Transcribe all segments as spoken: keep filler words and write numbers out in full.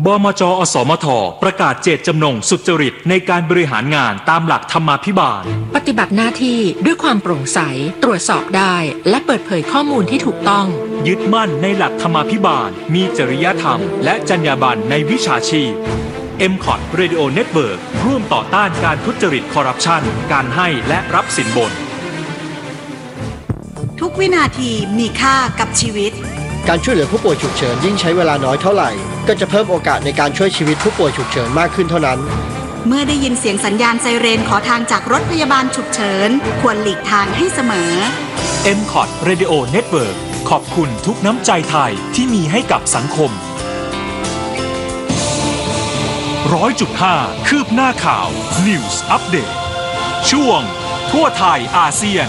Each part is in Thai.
บมจ.อสมท.ประกาศเจตจำนงสุจริตในการบริหารงานตามหลักธรรมาภิบาลปฏิบัติหน้าที่ด้วยความโปร่งใสตรวจสอบได้และเปิดเผยข้อมูลที่ถูกต้องยึดมั่นในหลักธรรมาภิบาลมีจริยธรรมและจรรยาบรรณในวิชาชีพ เอ็ม คอท Radio Network ร่วมต่อต้านการทุจริตคอร์รัปชันการให้และรับสินบนทุกวินาทีมีค่ากับชีวิตการช่วยเหลือผู้ป่วยฉุกเฉินยิ่งใช้เวลาน้อยเท่าไหร่ก็จะเพิ่มโอกาสในการช่วยชีวิตผู้ป่วยฉุกเฉินมากขึ้นเท่านั้นเมื่อได้ยินเสียงสัญญาณไซเรนขอทางจากรถพยาบาลฉุกเฉินควรหลีกทางให้เสมอเอ็ม คอท Radio Network ขอบคุณทุกน้ำใจไทยที่มีให้กับสังคม ร้อยจุดห้า คืบหน้าข่าว News Update ช่วงทั่วไทยอาเซียน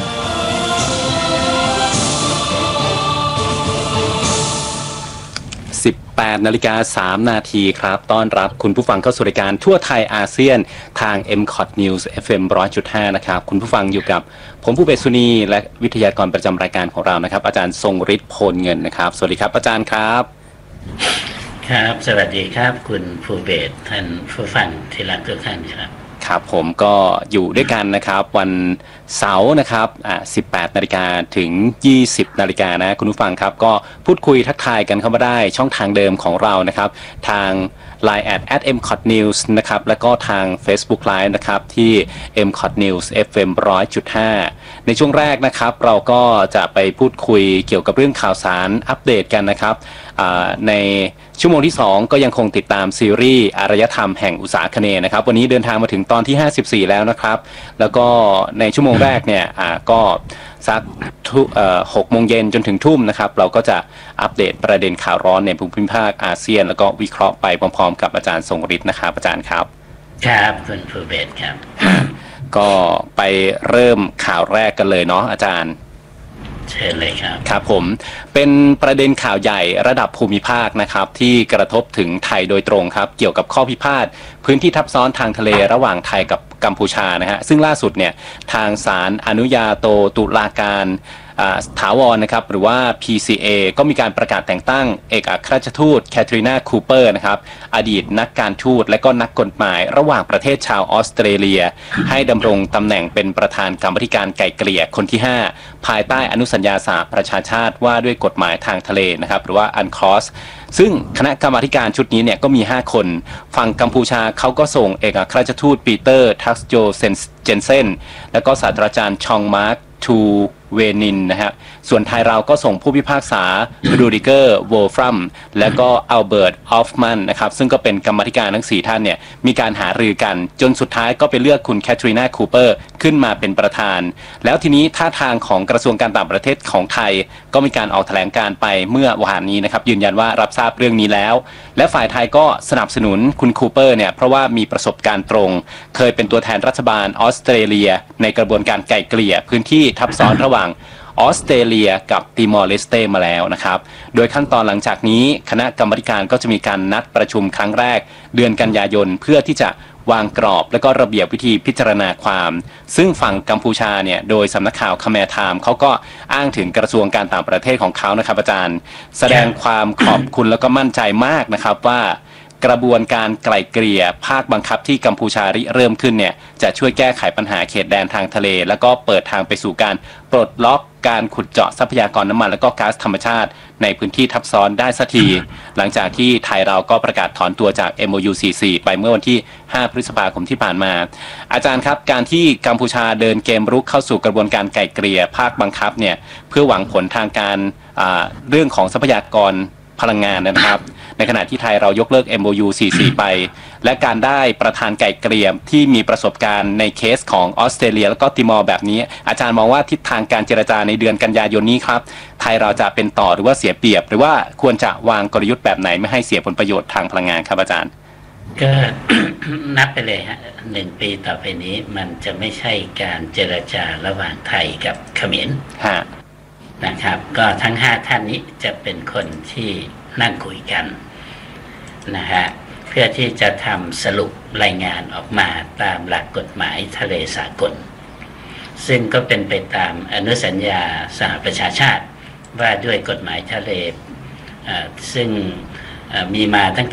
สิบแปดนาฬิกาสามนาทีครับต้อนรับคุณผู้ฟังเข้าสู่รายการทั่วไทยอาเซียนทาง เอ็ม คอท News เอฟ เอ็ม หนึ่งร้อยจุดห้า นะครับคุณผู้ฟังอยู่กับผมผู้เบสุนีและวิทยากรประจำรายการของเรานะครับอาจารย์ทรงฤทธิ์โพลเงินนะครับสวัสดีครับอาจารย์ครับครับสวัสดีครับคุณผู้เบสท่านผู้ฟังที่รักทุกท่านครับครับผมก็อยู่ด้วยกันนะครับวันเสาร์นะครับอ่าสิบแปดนาฬิกาถึงยี่สิบนาฬิกานะคุณผู้ฟังครับก็พูดคุยทักทายกันเข้ามาได้ช่องทางเดิมของเรานะครับทาง ไลน์ แอท แอท เอ็ม คอท นิวส์ นะครับแล้วก็ทาง Facebook Live นะครับที่ เอ็ม คอท นิวส์ เอฟ เอ็ม หนึ่งร้อยจุดห้า ในช่วงแรกนะครับเราก็จะไปพูดคุยเกี่ยวกับเรื่องข่าวสารอัปเดตกันนะครับในชั่วโมงที่สองก็ยังคงติดตามซีรีส์อารยธรรมแห่งอุษาคเนย์นะครับวันนี้เดินทางมาถึงตอนที่ห้าสิบสี่แล้วนะครับแล้วก็ในชั่วโมงแรกเนี่ยก็สักหกโมงเย็นจนถึงทุ่มนะครับเราก็จะอัปเดตประเด็นข่าวร้อนในภูมิภาคอาเซียนแล้วก็วิเคราะห์ไปพร้อมๆกับอาจารย์ทรงฤทธิ์นะครับอาจารย์ครับครับคุณผู้เบสครับก็ไปเริ่มข่าวแรกกันเลยเนาะอาจารย์เชิญเลยครับครับผมเป็นประเด็นข่าวใหญ่ระดับภูมิภาคนะครับที่กระทบถึงไทยโดยตรงครับเกี่ยวกับข้อพิพาทพื้นที่ทับซ้อนทางทะเลระหว่างไทยกับกัมพูชานะฮะซึ่งล่าสุดเนี่ยทางศาลอนุญาโตตุลาการถาวรนะครับหรือว่า พี ซี เอ ก็มีการประกาศแต่งตั้งเอกอัครราชทูตแคทรีนาคูเปอร์นะครับอดีตนักการทูตและก็นักกฎหมายระหว่างประเทศชาวออสเตรเลียให้ดำรงตำแหน่งเป็นประธานกรรมธิการไกล่เกลี่ยคนที่ห้าภายใต้อนุสัญญาสหประชาชาติว่าด้วยกฎหมายทางทะเลนะครับหรือว่าอันคลอสซึ่งคณะกรรมการชุดนี้เนี่ยก็มีห้าคนฝั่งกัมพูชาเขาก็ส่งเอกอัครราชทูตปีเตอร์ทักโจเซนเจนเซนแล้วก็ศาสตราจารย์ชองมาร์คทูเวนินนะฮะส่วนไทยเราก็ส่งผู้พิพากษารูดิเกอร์โวลฟรัมและก็อัลเบิร์ตออฟมันนะครับซึ่งก็เป็นกรรมธิการทั้งสี่ท่านเนี่ยมีการหารือกันจนสุดท้ายก็ไปเลือกคุณแคทรีนาคูเปอร์ขึ้นมาเป็นประธานแล้วทีนี้ท่าทางของกระทรวงการต่างประเทศของไทยก็มีการออกแถลงการไปเมื่อวานนี้นะครับยืนยันว่ารับทราบเรื่องนี้แล้วและฝ่ายไทยก็สนับสนุนคุณคูเปอร์เนี่ยเพราะว่ามีประสบการณ์ตรงเคยเป็นตัวแทนรัฐบาลออสเตรเลียในกระบวนการไกล่เกลี่ยพื้นที่ทับซ้อนระหว่างออสเตรเลียกับติมอร์เลสเตมาแล้วนะครับโดยขั้นตอนหลังจากนี้คณะกรรมการก็จะมีการนัดประชุมครั้งแรกเดือนกันยายนเพื่อที่จะวางกรอบและก็ระเบียบวิธีพิจารณาความซึ่งฝั่งกัมพูชาเนี่ยโดยสำนักข่าวคาเมร์ไทม์เขาก็อ้างถึงกระทรวงการต่างประเทศของเขานะครับอาจารย์แสดงความขอบคุณแล้วก็มั่นใจมากนะครับว่ากระบวนการไกล่เกลี่ยภาคบังคับที่กัมพูชาริเริ่มขึ้นเนี่ยจะช่วยแก้ไขปัญหาเขตแดนทางทะเลแล้วก็เปิดทางไปสู่การปลดล็อกการขุดเจาะทรัพยากรน้ำมันและก็ก๊าซธรรมชาติในพื้นที่ทับซ้อนได้สักทีหลังจากที่ไทยเราก็ประกาศถอนตัวจาก เอ็ม โอ ยู สี่สิบสี่ ไปเมื่อวันที่ห้าพฤษภาคมที่ผ่านมาอาจารย์ครับการที่กัมพูชาเดินเกมรุกเข้าสู่กระบวนการไกล่เกลี่ยภาคบังคับเนี่ยเพื่อหวังผลทางการเรื่องของทรัพยากรพลังงานนะครับในขณะที่ไทยเรายกเลิก เอ็ม โอ ยู สี่สิบสี่ ไปและการได้ประธานไก่เกลี่ยที่มีประสบการณ์ในเคสของออสเตรเลียแล้วก็ติมอร์แบบนี้อาจารย์มองว่าทิศทางการเจรจาในเดือนกันยายนนี้ครับไทยเราจะเป็นต่อหรือว่าเสียเปรียบหรือว่าควรจะวางกลยุทธ์แบบไหนไม่ให้เสียผลประโยชน์ทางพลังงานครับอาจารย์ก็ นับไปเลยฮะหนึ่งปีต่อไปนี้มันจะไม่ใช่การเจรจาระหว่างไทยกับเขมรนะครับก็ทั้งห้าท่านนี้จะเป็นคนที่นั่งคุยกันนะฮะเพื่อที่จะทำสรุปรายงานออกมาตามหลักกฎหมายทะเลสากลซึ่งก็เป็นไปตามอนุสัญญาสหประชาชาติว่าด้วยกฎหมายทะเลซึ่งมีมาตั้งแต่